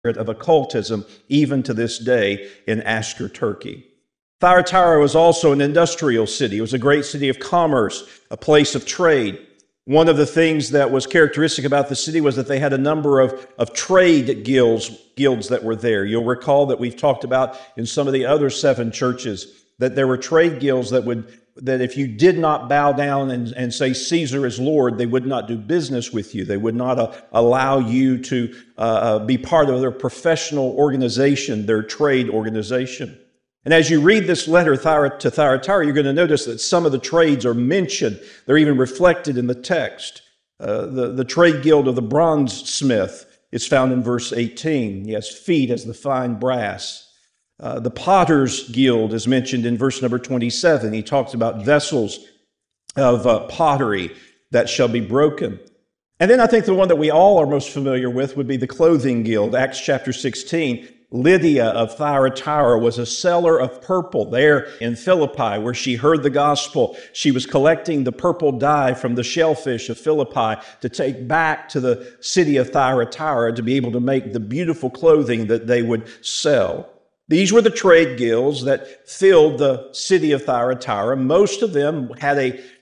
of occultism even to this day in Asker, Turkey. Thyatira was also an industrial city. It was a great city of commerce, a place of trade. One of the things that was characteristic about the city was that they had a number of trade guilds that were there. You'll recall that we've talked about in some of the other 7 churches that there were trade guilds that if you did not bow down and say Caesar is Lord, they would not do business with you. They would not allow you to be part of their professional organization, their trade organization. And as you read this letter to Thyatira, you're going to notice that some of the trades are mentioned. They're even reflected in the text. The trade guild of the bronzesmith is found in verse 18. He has feet as the fine brass. The potter's guild is mentioned in verse number 27. He talks about vessels of pottery that shall be broken. And then I think the one that we all are most familiar with would be the clothing guild. Acts chapter 16. Lydia of Thyatira was a seller of purple there in Philippi, where she heard the gospel. She was collecting the purple dye from the shellfish of Philippi to take back to the city of Thyatira to be able to make the beautiful clothing that they would sell. These were the trade guilds that filled the city of Thyatira. Most of them had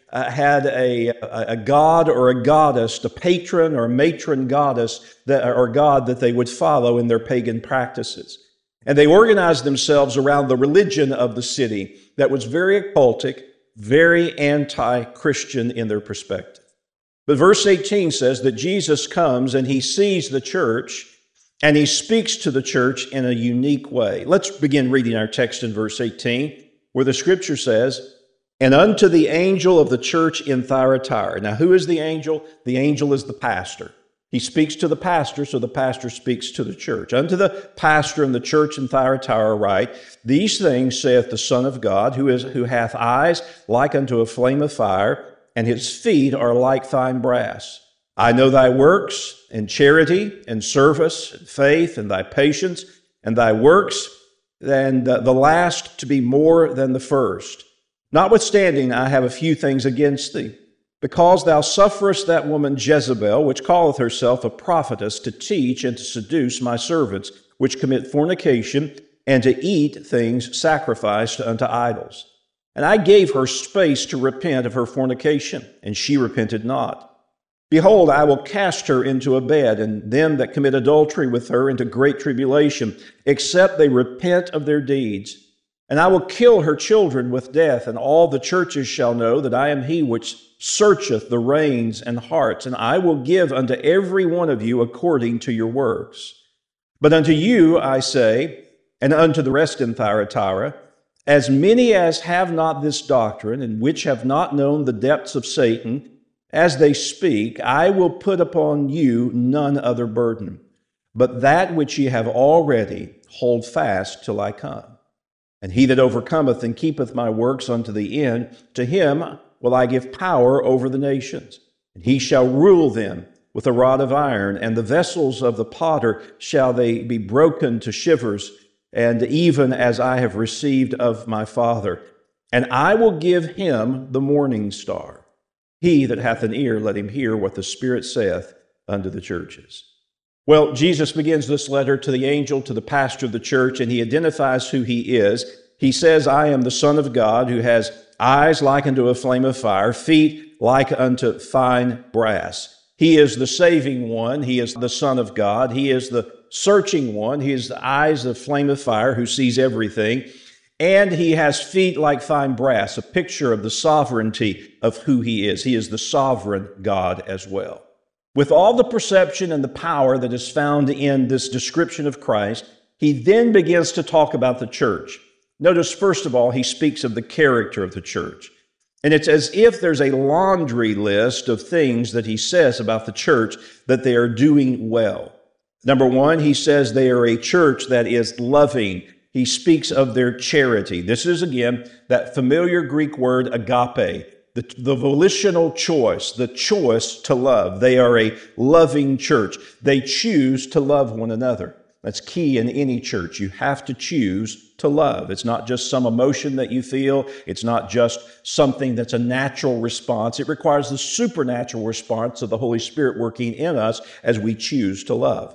a god or a goddess, a patron or a matron goddess or god that they would follow in their pagan practices. And they organized themselves around the religion of the city that was very occultic, very anti-Christian in their perspective. But verse 18 says that Jesus comes and he sees the church and he speaks to the church in a unique way. Let's begin reading our text in verse 18, where the scripture says, "And unto the angel of the church in Thyatira." Now, who is the angel? The angel is the pastor. He speaks to the pastor, so the pastor speaks to the church. "Unto the pastor in the church in Thyatira write, These things saith the Son of God, who hath eyes like unto a flame of fire, and his feet are like fine brass. I know thy works, and charity, and service, and faith, and thy patience, and thy works, and the last to be more than the first. Notwithstanding, I have a few things against thee, because thou sufferest that woman Jezebel, which calleth herself a prophetess, to teach and to seduce my servants, which commit fornication, and to eat things sacrificed unto idols. And I gave her space to repent of her fornication, and she repented not. Behold, I will cast her into a bed, and them that commit adultery with her into great tribulation, except they repent of their deeds. And I will kill her children with death, and all the churches shall know that I am he which searcheth the reins and hearts, and I will give unto every one of you according to your works. But unto you I say, and unto the rest in Thyatira, as many as have not this doctrine, and which have not known the depths of Satan, as they speak, I will put upon you none other burden, but that which ye have already, hold fast till I come. And he that overcometh and keepeth my works unto the end, to him will I give power over the nations. And he shall rule them with a rod of iron, and the vessels of the potter shall they be broken to shivers, and even as I have received of my Father. And I will give him the morning star. He that hath an ear, let him hear what the Spirit saith unto the churches." Well, Jesus begins this letter to the angel, to the pastor of the church, and he identifies who he is. He says, "I am the Son of God, who has eyes like unto a flame of fire, feet like unto fine brass." He is the saving one. He is the Son of God. He is the searching one. He is the eyes of flame of fire who sees everything. And he has feet like fine brass, a picture of the sovereignty of who he is. He is the sovereign God as well. With all the perception and the power that is found in this description of Christ, he then begins to talk about the church. Notice, first of all, he speaks of the character of the church. And it's as if there's a laundry list of things that he says about the church that they are doing well. Number one, he says they are a church that is loving. He speaks of their charity. This is, again, that familiar Greek word agape, the volitional choice, the choice to love. They are a loving church. They choose to love one another. That's key in any church. You have to choose to love. It's not just some emotion that you feel. It's not just something that's a natural response. It requires the supernatural response of the Holy Spirit working in us as we choose to love.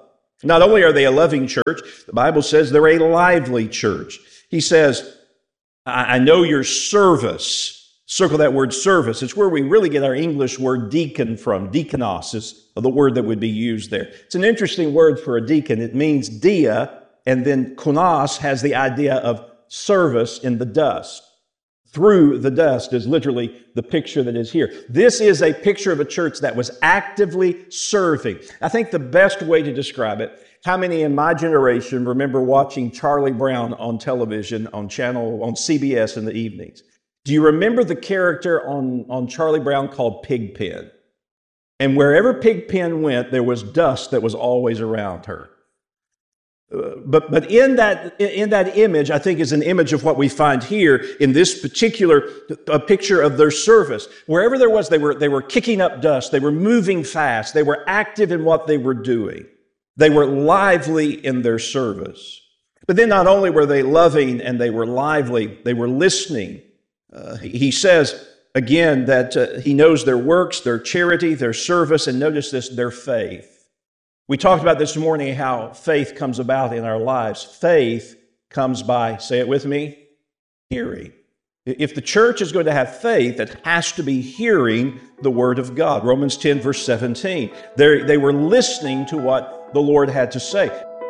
Not only are they a loving church, the Bible says they're a lively church. He says, I know your service. Circle that word service. It's where we really get our English word deacon from. Diakonos is the word that would be used there. It's an interesting word for a deacon. It means dia, and then konos has the idea of service in the dust. Through the dust is literally the picture that is here. This is a picture of a church that was actively serving. I think the best way to describe it, how many in my generation remember watching Charlie Brown on television on CBS in the evenings? Do you remember the character on Charlie Brown called Pigpen? And wherever Pigpen went, there was dust that was always around her. But in that image, I think, is an image of what we find here in this particular picture of their service. Wherever there was, they were kicking up dust. They were moving fast. They were active in what they were doing. They were lively in their service. But then not only were they loving and they were lively, they were listening. He says, again, that he knows their works, their charity, their service, and notice this, their faith. We talked about this morning how faith comes about in our lives. Faith comes by, say it with me, hearing. If the church is going to have faith, it has to be hearing the Word of God. Romans 10, verse 17. They were listening to what the Lord had to say.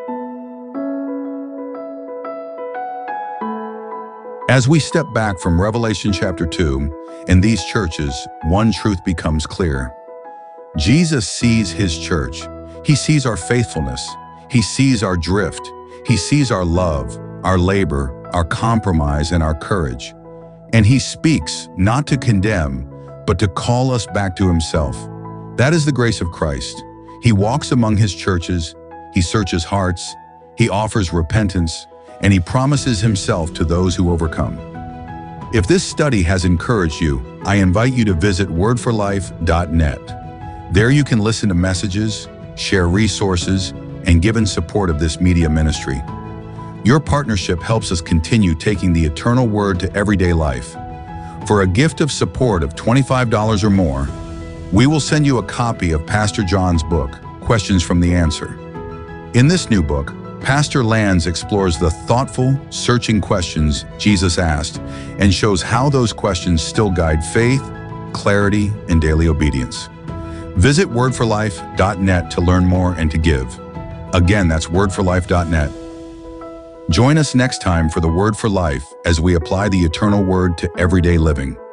As we step back from Revelation chapter 2, in these churches, one truth becomes clear. Jesus sees his church. He sees our faithfulness. He sees our drift. He sees our love, our labor, our compromise, and our courage. And he speaks not to condemn, but to call us back to himself. That is the grace of Christ. He walks among his churches. He searches hearts. He offers repentance. And he promises himself to those who overcome. If this study has encouraged you, I invite you to visit wordforlife.net. There you can listen to messages, share resources, and give in support of this media ministry. Your partnership helps us continue taking the eternal word to everyday life. For a gift of support of $25 or more, we will send you a copy of Pastor John's book, Questions from the Answer. In this new book, Pastor Lanz explores the thoughtful, searching questions Jesus asked and shows how those questions still guide faith, clarity, and daily obedience. Visit wordforlife.net to learn more and to give. Again, that's wordforlife.net. Join us next time for the Word for Life as we apply the eternal word to everyday living.